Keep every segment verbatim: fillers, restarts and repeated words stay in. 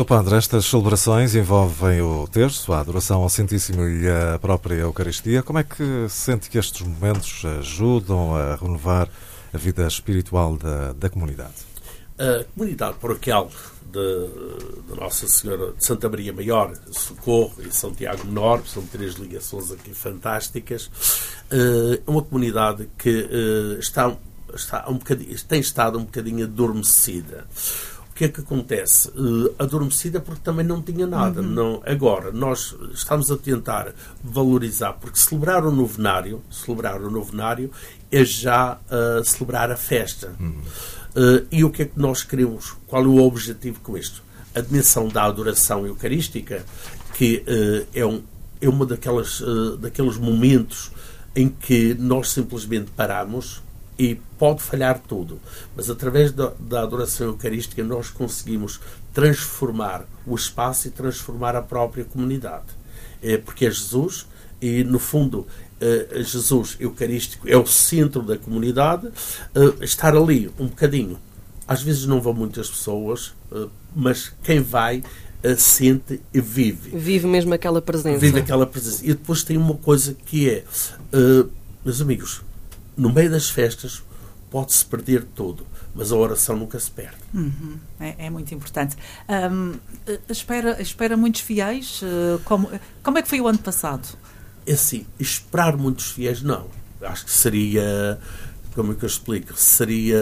Padre, estas celebrações envolvem o terço, a adoração ao Santíssimo e a própria Eucaristia. Como é que sente que estes momentos ajudam a renovar a vida espiritual da, da comunidade? A comunidade paroquial de, de Nossa Senhora de Santa Maria Maior, Socorro e São Tiago Menor, são três ligações aqui fantásticas, é uma comunidade que está, está um bocadinho, tem estado um bocadinho adormecida. O que é que acontece? Uh, adormecida porque também não tinha nada. Uhum. Não, agora, nós estamos a tentar valorizar, porque celebrar o novenário, celebrar o novenário é já uh, celebrar a festa. Uhum. Uh, e o que é que nós queremos? Qual é o objetivo com isto? A dimensão da adoração eucarística, que uh, é, um, é uma daquelas, uh, daqueles momentos em que nós simplesmente paramos. E pode falhar tudo, mas através da, da adoração eucarística nós conseguimos transformar o espaço e transformar a própria comunidade. É porque é Jesus, e no fundo é, Jesus eucarístico é o centro da comunidade. É, estar ali um bocadinho, às vezes não vão muitas pessoas, é, mas quem vai é, sente e vive. Vive mesmo aquela presença. Vive aquela presença. E depois tem uma coisa que é, é meus amigos, no meio das festas pode-se perder tudo, mas a oração nunca se perde. Uhum. É, é muito importante. Um, espera, espera muitos fiéis? Como, como é que foi o ano passado? É assim, esperar muitos fiéis, não. Acho que seria, como é que eu explico? Seria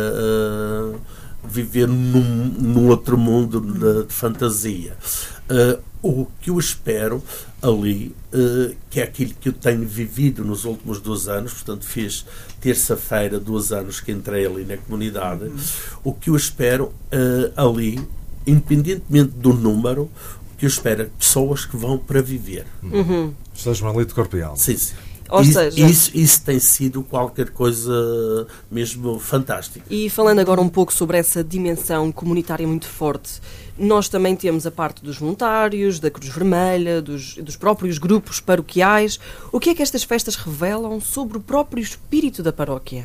uh, viver num, num outro mundo de, de fantasia. Uh, o que eu espero ali, uh, que é aquilo que eu tenho vivido nos últimos dois anos, portanto fiz terça-feira dois anos que entrei ali na comunidade, uhum. O que eu espero uh, ali, independentemente do número, o que eu espero é pessoas que vão para viver. Uhum. Estejam ali de corpo e alma. Sim, sim. Ou isso, seja... isso, isso tem sido qualquer coisa mesmo fantástica. E falando agora um pouco sobre essa dimensão comunitária muito forte, nós também temos a parte dos voluntários, da Cruz Vermelha, dos, dos próprios grupos paroquiais. O que é que estas festas revelam sobre o próprio espírito da paróquia?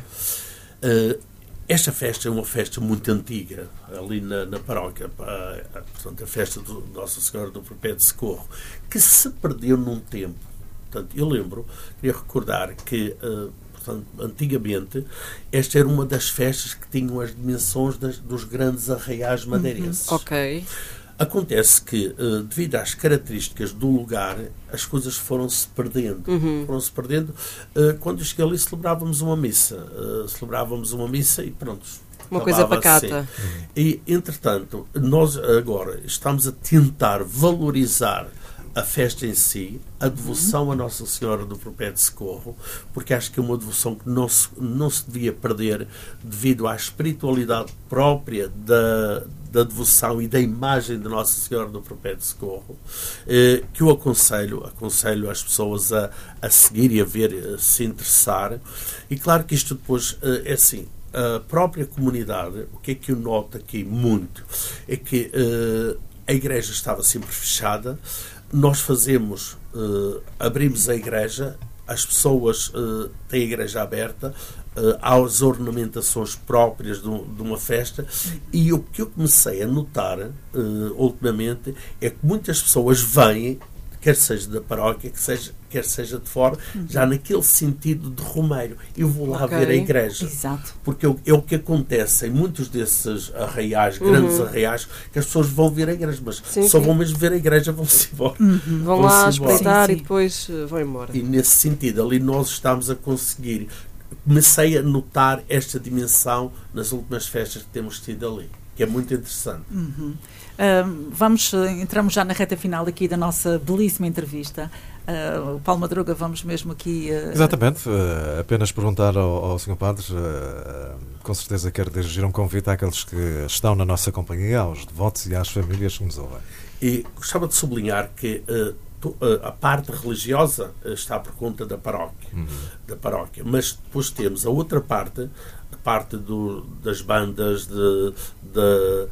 Uh, esta festa é uma festa muito antiga, ali na, na paróquia, uh, portanto, a festa de Nossa Senhora do Perpétuo Socorro, que se perdeu num tempo. Portanto, eu lembro, queria recordar que, uh, portanto, antigamente, esta era uma das festas que tinham as dimensões das, dos grandes arraiais madeirenses. Uhum. Ok. Acontece que, uh, devido às características do lugar, as coisas foram-se perdendo. Uhum. Foram-se perdendo. Uh, quando eu cheguei ali, celebrávamos uma missa. Uh, celebrávamos uma missa e pronto. Uma coisa pacata. Assim. E, entretanto, nós agora estamos a tentar valorizar a festa em si, a devoção a Nossa Senhora do Perpétuo Socorro, porque acho que é uma devoção que não se, não se devia perder devido à espiritualidade própria da, da devoção e da imagem de Nossa Senhora do Perpétuo Socorro, eh, que eu aconselho, aconselho as pessoas a, a seguir e a ver, a se interessar. E claro que isto depois eh, é assim, a própria comunidade, o que é que eu noto aqui muito, é que eh, a igreja estava sempre fechada. Nós fazemos, uh, abrimos a igreja, as pessoas uh, têm a igreja aberta, uh, há as ornamentações próprias de, de uma festa, e o que eu comecei a notar uh, ultimamente é que muitas pessoas vêm, quer seja da paróquia, que seja, quer seja de fora, uhum. já naquele sentido de romeiro. Eu vou lá okay. ver a igreja. Exato. Porque é o que acontece em muitos desses arraiais, grandes uhum. arraiais, que as pessoas vão ver a igreja, mas sim, sim. só vão mesmo ver a igreja, vão-se embora. Uhum. Vão, vão lá espreitar e sim, depois uh, vão embora. E nesse sentido, ali nós estamos a conseguir. Comecei a notar esta dimensão nas últimas festas que temos tido ali, que é muito interessante. Uhum. Uh, vamos, entramos já na reta final aqui da nossa belíssima entrevista. Uh, o Paulo Madruga, vamos mesmo aqui... Uh... Exatamente, uh, apenas perguntar ao, ao senhor Padre, uh, com certeza quero dirigir um convite àqueles que estão na nossa companhia, aos devotos e às famílias que nos ouvem. E gostava de sublinhar que uh, tu, uh, a parte religiosa uh, está por conta da paróquia, uhum. da paróquia, mas depois temos a outra parte, a parte do, das bandas, de, de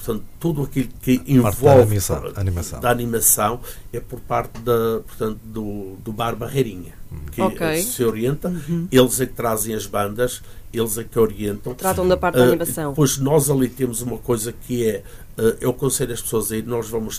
portanto, tudo aquilo que Parte envolve da animação, animação. da animação é por parte da, portanto, do, do Bar Barreirinha, que Ok. se orienta. Uhum. Eles é que trazem as bandas, eles é que orientam. Tratam da parte da Uh, animação. Pois nós ali temos uma coisa que é, uh, eu aconselho as pessoas a ir, nós vamos